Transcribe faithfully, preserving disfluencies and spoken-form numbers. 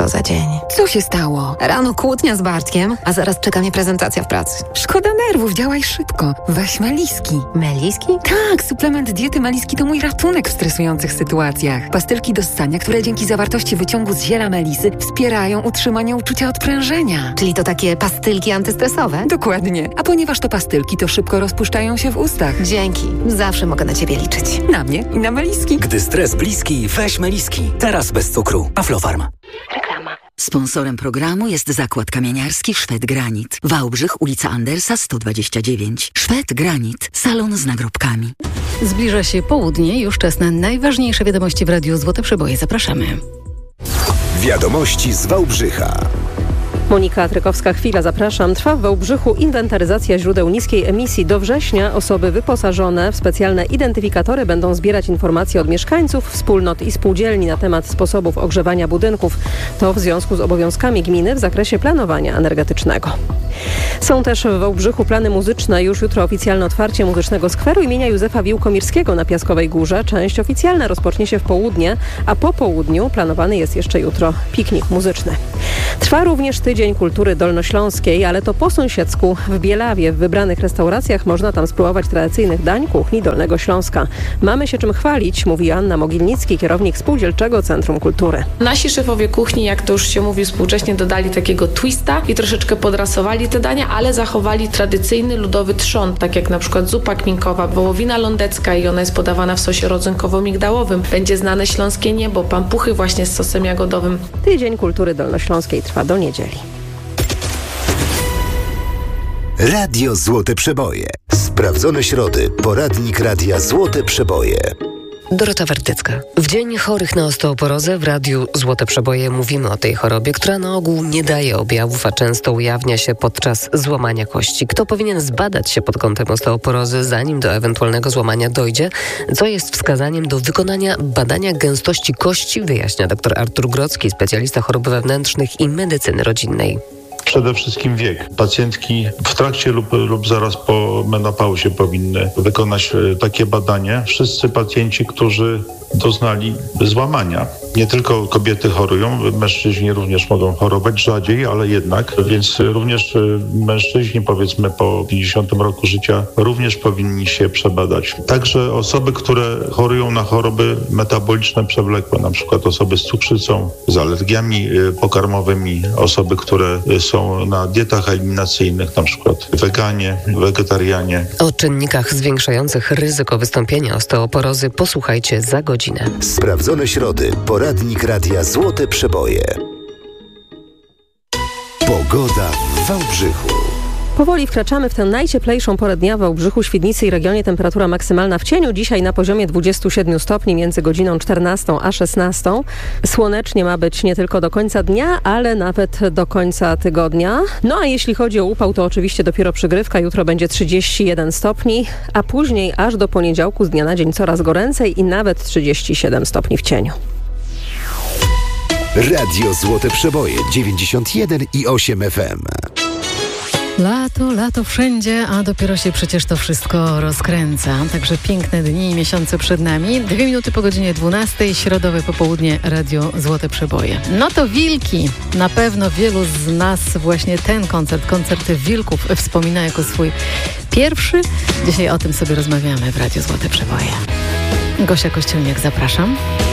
Co za dzień. Co się stało? Rano kłótnia z Bartkiem, a zaraz czeka mnie prezentacja w pracy. Szkoda nerwów, działaj szybko. Weź Meliski. Meliski? Tak, suplement diety Meliski to mój ratunek w stresujących sytuacjach. Pastylki do ssania, które dzięki zawartości wyciągu z ziela melisy wspierają utrzymanie uczucia odprężenia. Czyli to takie pastylki antystresowe? Dokładnie. A ponieważ to pastylki, to szybko rozpuszczają się w ustach. Dzięki. Zawsze mogę na ciebie liczyć. Na mnie i na Meliski. Gdy stres bliski, weź Meliski. Teraz bez cukru. Aflofarm. Reklama. Sponsorem programu jest Zakład Kamieniarski Szwed Granit. Wałbrzych, ulica Andersa sto dwadzieścia dziewięć. Szwed Granit. Salon z nagrobkami. Zbliża się południe, już czas na najważniejsze wiadomości w Radiu Złote Przeboje. Zapraszamy. Wiadomości z Wałbrzycha. Monika Trykowska-Chwila, zapraszam. Trwa w Wałbrzychu inwentaryzacja źródeł niskiej emisji. Do września osoby wyposażone w specjalne identyfikatory będą zbierać informacje od mieszkańców, wspólnot i spółdzielni na temat sposobów ogrzewania budynków. To w związku z obowiązkami gminy w zakresie planowania energetycznego. Są też w Wałbrzychu plany muzyczne. Już jutro oficjalne otwarcie muzycznego skweru imienia Józefa Wiłkomirskiego na Piaskowej Górze. Część oficjalna rozpocznie się w południe, a po południu planowany jest jeszcze jutro piknik muzyczny. Trwa również Tydzień Kultury Dolnośląskiej, ale to po sąsiedzku w Bielawie. W wybranych restauracjach można tam spróbować tradycyjnych dań kuchni Dolnego Śląska. Mamy się czym chwalić, mówi Anna Mogilnicki, kierownik Spółdzielczego Centrum Kultury. Nasi szefowie kuchni, jak to już się mówi współcześnie, dodali takiego twista i troszeczkę podrasowali te dania, ale zachowali tradycyjny ludowy trzon, tak jak na przykład zupa kminkowa, wołowina lądecka i ona jest podawana w sosie rodzynkowo-migdałowym. Będzie znane śląskie niebo, pampuchy właśnie z sosem jagodowym. Tydzień Kultury Dolnośląskiej trwa do niedzieli. Radio Złote Przeboje. Sprawdzone środy. Poradnik Radia Złote Przeboje. Dorota Wartycka. W Dzień Chorych na Osteoporozę w Radiu Złote Przeboje mówimy o tej chorobie, która na ogół nie daje objawów, a często ujawnia się podczas złamania kości. Kto powinien zbadać się pod kątem osteoporozy, zanim do ewentualnego złamania dojdzie? Co jest wskazaniem do wykonania badania gęstości kości, wyjaśnia dr Artur Grodzki, specjalista chorób wewnętrznych i medycyny rodzinnej. Przede wszystkim wiek. Pacjentki w trakcie lub, lub zaraz po menopauzie powinny wykonać takie badanie. Wszyscy pacjenci, którzy doznali złamania. Nie tylko kobiety chorują, mężczyźni również mogą chorować, rzadziej, ale jednak. Więc również mężczyźni, powiedzmy po pięćdziesiątym roku życia, również powinni się przebadać. Także osoby, które chorują na choroby metaboliczne przewlekłe, na przykład osoby z cukrzycą, z alergiami pokarmowymi, osoby, które są na dietach eliminacyjnych, na przykład weganie, wegetarianie. O czynnikach zwiększających ryzyko wystąpienia osteoporozy posłuchajcie za godzinę. Sprawdzone środy. Poradnik Radia Złote Przeboje. Pogoda w Wałbrzychu. Powoli wkraczamy w tę najcieplejszą porę dnia w Wałbrzychu, Świdnicy i regionie. Temperatura maksymalna w cieniu dzisiaj na poziomie dwudziestu siedmiu stopni między godziną czternastą a szesnastą. Słonecznie ma być nie tylko do końca dnia, ale nawet do końca tygodnia. No a jeśli chodzi o upał, to oczywiście dopiero przygrywka. Jutro będzie trzydzieści jeden stopni, a później aż do poniedziałku z dnia na dzień coraz goręcej i nawet trzydzieści siedem stopni w cieniu. Radio Złote Przeboje dziewięćdziesiąt jeden i osiem F M. Lato, lato wszędzie, a dopiero się przecież to wszystko rozkręca. Także piękne dni i miesiące przed nami. Dwie minuty po godzinie dwunastej, środowe popołudnie, Radio Złote Przeboje. No to Wilki. Na pewno wielu z nas właśnie ten koncert, koncert Wilków wspomina jako swój pierwszy. Dzisiaj o tym sobie rozmawiamy w Radio Złote Przeboje. Gosia Kościelniak, zapraszam.